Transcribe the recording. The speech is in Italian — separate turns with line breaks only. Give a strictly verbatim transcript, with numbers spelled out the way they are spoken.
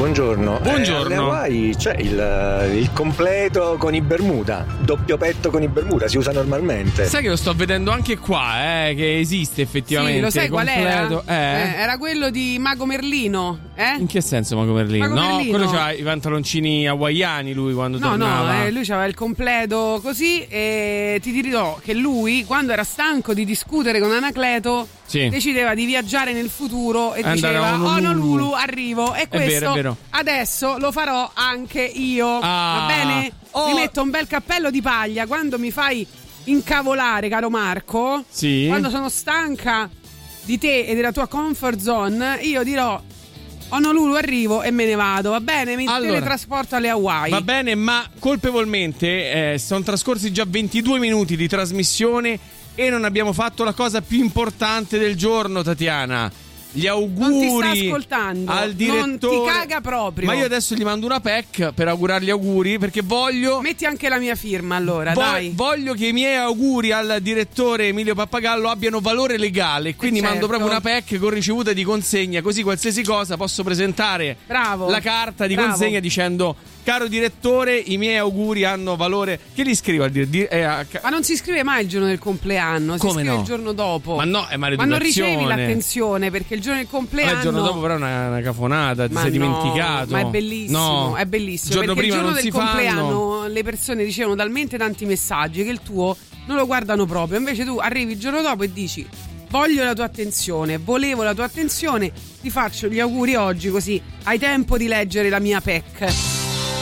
buongiorno.
Buongiorno.
Eh, alle Hawaii c'è il, il completo con i Bermuda, doppio petto con i Bermuda, si usa normalmente.
Sai che lo sto vedendo anche qua, eh, che esiste effettivamente.
Sì, lo sai qual
completo.
era?
Eh.
Eh, era quello di Mago Merlino, eh?
In che senso Mago Merlino?
Mago
no,
Merlino.
quello c'ha i pantaloncini hawaiani lui quando
No,
tornava.
no, eh, lui aveva il completo così e ti dirò che lui, quando era stanco di discutere con Anacleto,
sì.
decideva di viaggiare nel futuro e
Andare
diceva
a Honolulu.
Honolulu, arrivo. E
È
questo
vero, è vero.
adesso lo farò anche io.
Ah.
Va bene?
Oh.
Mi metto un bel cappello di paglia quando mi fai incavolare, caro Marco.
Sì.
Quando sono stanca di te e della tua comfort zone, io dirò Honolulu, arrivo e me ne vado, va bene? Mi
Allora,
teletrasporto alle Hawaii.
Va bene, ma colpevolmente eh, sono trascorsi già ventidue minuti di trasmissione e non abbiamo fatto la cosa più importante del giorno, Tatiana. Gli auguri
non ti sta ascoltando,
al direttore.
non ti caga proprio.
Ma io adesso gli mando una P E C per augurargli auguri, perché voglio
metti anche la mia firma allora,
vo-
dai.
Voglio che i miei auguri al direttore Emilio Pappagallo abbiano valore legale, quindi
Eh, certo.
mando proprio una P E C con ricevuta di consegna, così qualsiasi cosa posso presentare
Bravo.
la carta di
Bravo.
consegna dicendo: caro direttore, i miei auguri hanno valore. Che gli scrivo al direttore? Eh, a-
Ma non si scrive mai il giorno del compleanno, si
Come
scrive
no?
il giorno dopo.
Ma no, è
Ma
maleducazione.
non ricevi l'attenzione perché il giorno del compleanno.
Ma il giorno dopo però è una, una cafonata, ti
Ma
sei
no,
dimenticato.
Ma è bellissimo,
No.
è bellissimo.
Il giorno
perché
prima
il giorno
non
del
si
compleanno
fanno.
le persone ricevono talmente tanti messaggi che il tuo non lo guardano proprio. Invece tu arrivi il giorno dopo e dici: voglio la tua attenzione, volevo la tua attenzione, ti faccio gli auguri oggi così hai tempo di leggere la mia P E C.